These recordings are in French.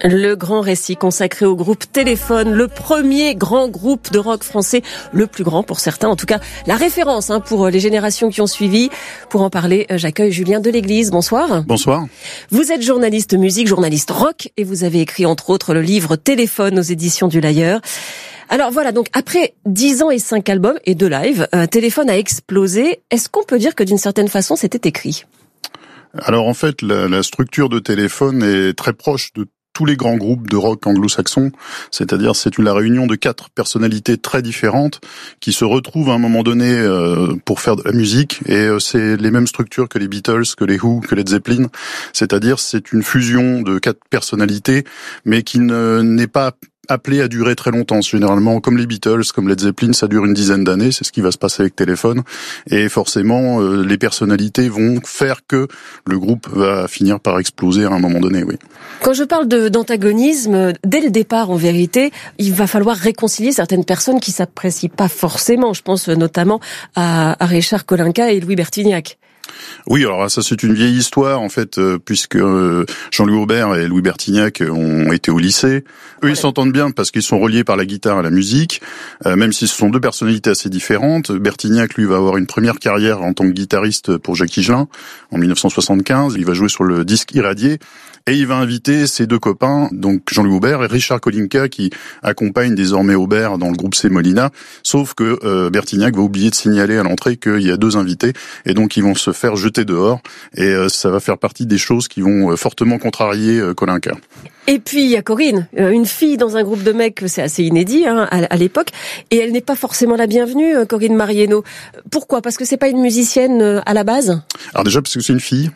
Le grand récit consacré au groupe Téléphone, le premier grand groupe de rock français, le plus grand pour certains, en tout cas la référence pour les générations qui ont suivi. Pour en parler, j'accueille Julien Deléglise. Bonsoir. Bonsoir. Vous êtes journaliste musique, journaliste rock et vous avez écrit entre autres le livre Téléphone aux éditions du Layeur. Alors voilà, donc après 10 ans et 5 albums et 2 lives, Téléphone a explosé. Est-ce qu'on peut dire que d'une certaine façon c'était écrit ? Alors en fait, la structure de Téléphone est très proche de tous les grands groupes de rock anglo-saxons, c'est-à-dire c'est la réunion de 4 personnalités très différentes qui se retrouvent à un moment donné pour faire de la musique, et c'est les mêmes structures que les Beatles, que les Who, que les Zeppelin, c'est-à-dire c'est une fusion de 4 personnalités, mais qui n'est pas appelé à durer très longtemps. Généralement, comme les Beatles, comme Led Zeppelin, ça dure une dizaine d'années. C'est ce qui va se passer avec Téléphone. Et forcément, les personnalités vont faire que le groupe va finir par exploser à un moment donné, oui. Quand je parle d'antagonisme, dès le départ, en vérité, il va falloir réconcilier certaines personnes qui s'apprécient pas forcément. Je pense notamment à Richard Kolinka et Louis Bertignac. Oui, alors ça c'est une vieille histoire en fait, puisque Jean-Louis Aubert et Louis Bertignac ont été au lycée. Eux, ils s'entendent bien parce qu'ils sont reliés par la guitare à la musique, même si ce sont 2 personnalités assez différentes. Bertignac, lui, va avoir une première carrière en tant que guitariste pour Jacques Higelin en 1975. Il va jouer sur le disque Irradié. Et il va inviter ses 2 copains, donc Jean-Louis Aubert et Richard Kolinka, qui accompagnent désormais Aubert dans le groupe Semolina. Sauf que Bertignac va oublier de signaler à l'entrée qu'il y a 2 invités, et donc ils vont se faire jeter dehors. Et ça va faire partie des choses qui vont fortement contrarier Kolinka. Et puis il y a Corinne, une fille dans un groupe de mecs, c'est assez inédit à l'époque, et elle n'est pas forcément la bienvenue, Corinne Marieno. Pourquoi ? Parce que c'est pas une musicienne à la base ? Alors déjà parce que c'est une fille,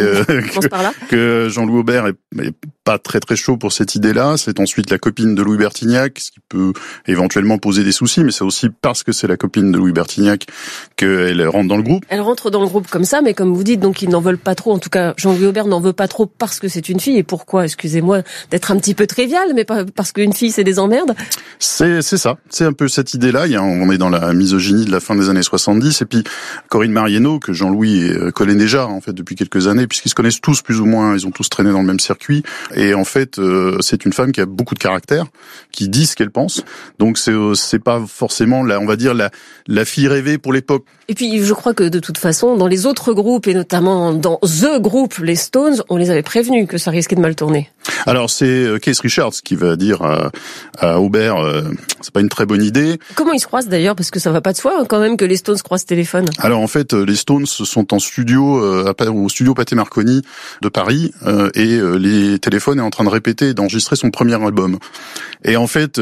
que Jean-Louis Aubert est pas très très chaud pour cette idée-là. C'est ensuite la copine de Louis Bertignac, ce qui peut éventuellement poser des soucis, mais c'est aussi parce que c'est la copine de Louis Bertignac qu'elle rentre dans le groupe. Elle rentre dans le groupe comme ça, mais comme vous dites, donc ils n'en veulent pas trop. En tout cas, Jean-Louis Aubert n'en veut pas trop parce que c'est une fille. Et pourquoi ? Excusez-moi d'être un petit peu trivial, mais pas parce qu'une fille c'est des emmerdes. C'est ça, c'est un peu cette idée-là. On est dans la misogynie de la fin des années 70, et puis Corinne Marieno, que Jean-Louis connaît déjà en fait depuis quelques années, puisqu'ils se connaissent tous plus ou moins, ils ont tous traîné dans le même circuit, et en fait c'est une femme qui a beaucoup de caractère, qui dit ce qu'elle pense, donc c'est pas forcément on va dire la fille rêvée pour l'époque. Et puis je crois que de toute façon dans les autres groupes, et notamment dans The Group, les Stones, on les avait prévenus que ça risquait de mal tourner. Alors c'est Keith Richards qui va dire à Aubert c'est pas une très bonne idée. Comment ils se croisent d'ailleurs, parce que ça va pas de soi quand même que les Stones croisent Téléphone. Alors en fait les Stones sont en studio au studio Pathé Marconi de Paris, et les Téléphones est en train de répéter et d'enregistrer son premier album. Et en fait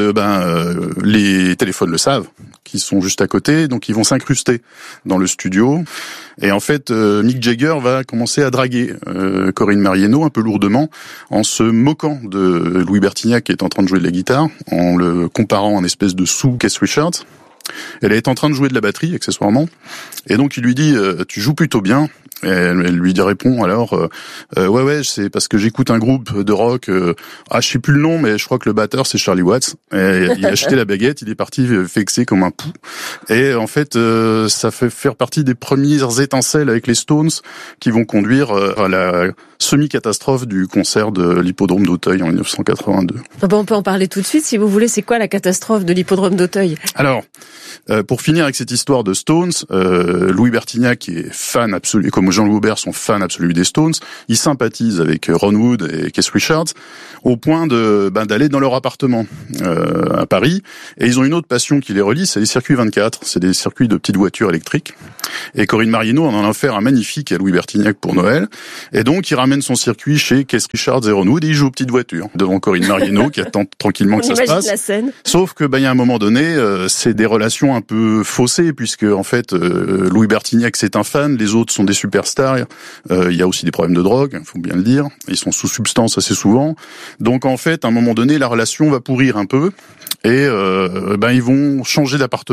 les Téléphones le savent, qui sont juste à côté, donc ils vont s'incruster dans le studio. Et en fait, Mick Jagger va commencer à draguer Corinne Marieno un peu lourdement, en se moquant de Louis Bertignac qui est en train de jouer de la guitare, en le comparant en espèce de sous-Keith Richards. Elle est en train de jouer de la batterie, accessoirement. Et donc il lui dit tu joues plutôt bien. Et elle lui répond alors ouais c'est parce que j'écoute un groupe de rock, je sais plus le nom, mais je crois que le batteur c'est Charlie Watts, et il a acheté la baguette, il est parti vexé comme un pou. Et en fait ça fait faire partie des premières étincelles avec les Stones qui vont conduire à la semi-catastrophe du concert de l'Hippodrome d'Auteuil en 1982. On peut en parler tout de suite si vous voulez. C'est quoi la catastrophe de l'Hippodrome d'Auteuil ? Alors pour finir avec cette histoire de Stones, Louis Bertignac qui est fan absolu, comme Jean-Louis Aubert sont fans absolus des Stones, ils sympathisent avec Ron Wood et Keith Richards au point d'aller dans leur appartement à Paris, et ils ont une autre passion qui les relie, c'est les circuits 24, c'est des circuits de petites voitures électriques, et Corinne Marieno en a offert un magnifique à Louis Bertignac pour Noël, et donc il ramène son circuit chez Keith Richards et Ron Wood, et il joue aux petites voitures devant Corinne Marieno qui attend tranquillement que ça se passe. La scène. Sauf que il y a un moment donné, c'est des relations un peu faussées, puisque en fait Louis Bertignac c'est un fan, les autres sont des superstars, il y a aussi des problèmes de drogue, il faut bien le dire, ils sont sous substance assez souvent, donc en fait à un moment donné la relation va pourrir un peu, et ils vont changer d'appartement,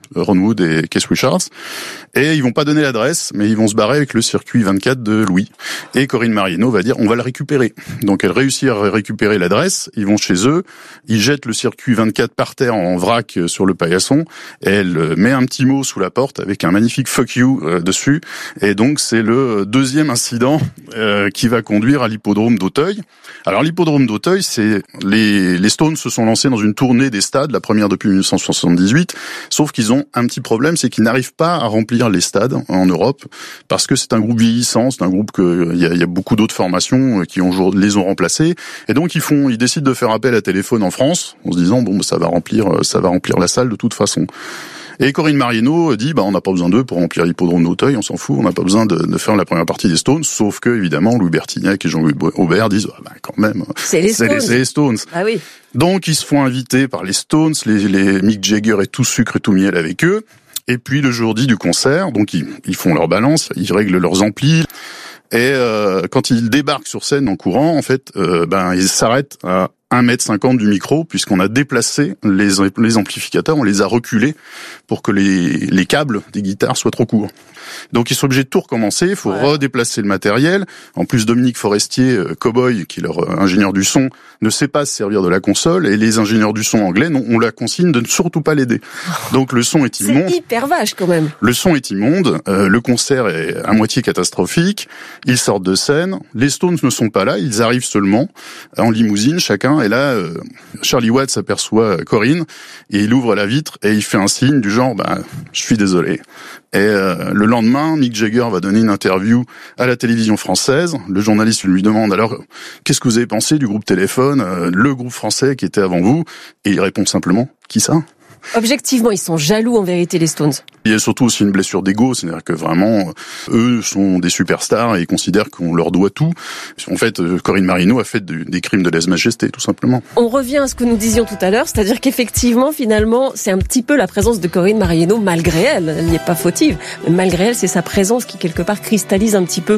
Ron et Keith Richards. Et ils vont pas donner l'adresse, mais ils vont se barrer avec le circuit 24 de Louis. Et Corinne Mariano va dire, on va le récupérer. Donc elle réussit à récupérer l'adresse, ils vont chez eux, ils jettent le circuit 24 par terre en vrac sur le paillasson, et elle met un petit mot sous la porte avec un magnifique fuck you dessus. Et donc c'est le deuxième incident qui va conduire à l'hippodrome d'Auteuil. Alors l'hippodrome d'Auteuil, c'est les Stones se sont lancés dans une tournée des stades, la première depuis 1978, sauf qu'ils ont un petit problème, c'est qu'ils n'arrivent pas à remplir les stades en Europe, parce que c'est un groupe vieillissant, c'est un groupe il y a beaucoup d'autres formations qui les ont remplacés, et donc ils décident de faire appel à Téléphone en France, en se disant bon ça va remplir la salle de toute façon. Et Corinne Mariano dit on n'a pas besoin d'eux pour remplir l'hippodrome d'Auteuil, on s'en fout, on n'a pas besoin de faire la première partie des Stones, sauf que évidemment Louis Bertignac et Jean-Louis Aubert disent quand même c'est les Stones. Ah oui. Donc ils se font inviter par les Stones, les Mick Jagger et tout sucre et tout miel avec eux. Et puis le jour du concert, donc ils font leur balance, ils règlent leurs amplis. Et quand ils débarquent sur scène en courant, en fait, ils s'arrêtent à 1,50 m du micro, puisqu'on a déplacé les amplificateurs, on les a reculés pour que les câbles des guitares soient trop courts. Donc ils sont obligés de tout recommencer, il faut redéplacer le matériel. En plus, Dominique Forestier, Cowboy, qui est leur ingénieur du son, ne sait pas se servir de la console, et les ingénieurs du son anglais, on la consigne de ne surtout pas l'aider. Donc le son est immonde. C'est hyper vache quand même. Le son est immonde, le concert est à moitié catastrophique, ils sortent de scène, les Stones ne sont pas là, ils arrivent seulement en limousine chacun, et là Charlie Watts aperçoit Corinne, et il ouvre la vitre et il fait un signe du genre je suis désolé. Et le lendemain, Mick Jagger va donner une interview à la télévision française. Le journaliste lui demande alors qu'est-ce que vous avez pensé du groupe Téléphone, le groupe français qui était avant vous, et il répond simplement qui ça? Objectivement, ils sont jaloux en vérité, les Stones. Il y a surtout aussi une blessure d'ego, c'est-à-dire que vraiment, eux sont des superstars et ils considèrent qu'on leur doit tout. En fait, Corinne Mariano a fait des crimes de lèse-majesté, tout simplement. On revient à ce que nous disions tout à l'heure, c'est-à-dire qu'effectivement, finalement, c'est un petit peu la présence de Corinne Mariano, malgré elle. Elle n'y est pas fautive, mais malgré elle, c'est sa présence qui, quelque part, cristallise un petit peu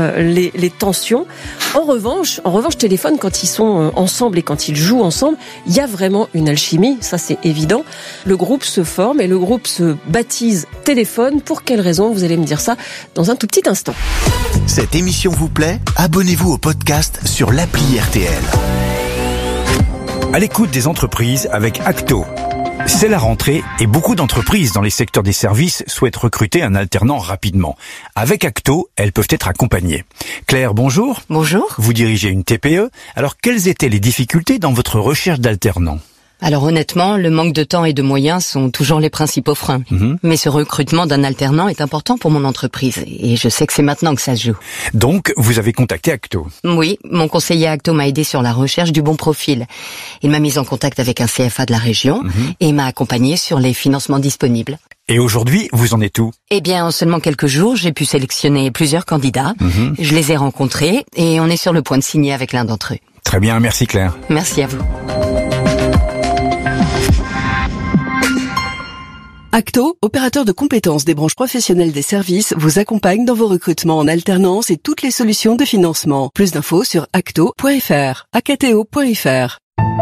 les tensions. En revanche, Téléphone, quand ils sont ensemble et quand ils jouent ensemble, il y a vraiment une alchimie, ça c'est évident. Le groupe se forme et le groupe se baptise Téléphone. Pour quelle raison? Vous allez me dire ça dans un tout petit instant. Cette émission vous plaît? Abonnez-vous au podcast sur l'appli RTL. À l'écoute des entreprises avec Acto. C'est la rentrée et beaucoup d'entreprises dans les secteurs des services souhaitent recruter un alternant rapidement. Avec Acto, elles peuvent être accompagnées. Claire, bonjour. Bonjour. Vous dirigez une TPE. Alors, quelles étaient les difficultés dans votre recherche d'alternants? Alors honnêtement, le manque de temps et de moyens sont toujours les principaux freins. Mais ce recrutement d'un alternant est important pour mon entreprise et je sais que c'est maintenant que ça se joue. Donc, vous avez contacté Acto? Oui, mon conseiller Acto m'a aidé sur la recherche du bon profil. Il m'a mis en contact avec un CFA de la région et m'a accompagné sur les financements disponibles. Et aujourd'hui, vous en êtes où? Eh bien, en seulement quelques jours, j'ai pu sélectionner plusieurs candidats. Je les ai rencontrés et on est sur le point de signer avec l'un d'entre eux. Très bien, merci Claire. Merci à vous. Acto, opérateur de compétences des branches professionnelles des services, vous accompagne dans vos recrutements en alternance et toutes les solutions de financement. Plus d'infos sur acto.fr, acto.fr.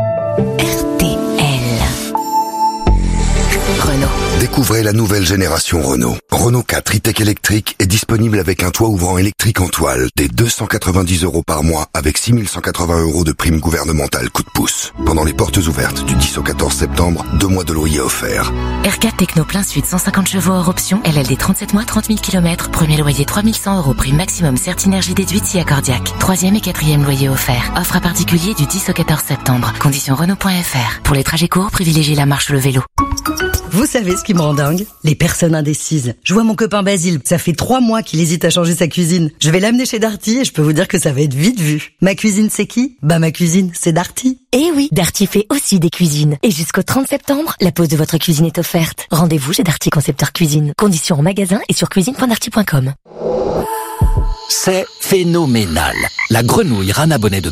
Renault. Découvrez la nouvelle génération Renault. Renault 4 e-Tech électrique est disponible avec un toit ouvrant électrique en toile dès 290 € par mois avec 6 180 € de prime gouvernementale coup de pouce. Pendant les portes ouvertes du 10 au 14 septembre, 2 mois de loyer offerts. R4 Techno plein suite 150 chevaux hors option, LLD 37 mois 30 000 km, premier loyer 3 100 €, prime maximum Certinergie déduite si accordiaque. 3e et 4e loyer offert. Offre à particulier du 10 au 14 septembre. Conditions Renault.fr. Pour les trajets courts, privilégiez la marche ou le vélo. Vous savez ce qui me rend dingue? Les personnes indécises. Je vois mon copain Basile, ça fait 3 mois qu'il hésite à changer sa cuisine. Je vais l'amener chez Darty et je peux vous dire que ça va être vite vu. Ma cuisine, c'est qui? Ma cuisine, c'est Darty. Eh oui, Darty fait aussi des cuisines. Et jusqu'au 30 septembre, la pose de votre cuisine est offerte. Rendez-vous chez Darty Concepteur Cuisine. Conditions en magasin et sur cuisine.darty.com. C'est phénoménal. La grenouille Rana Bonnet de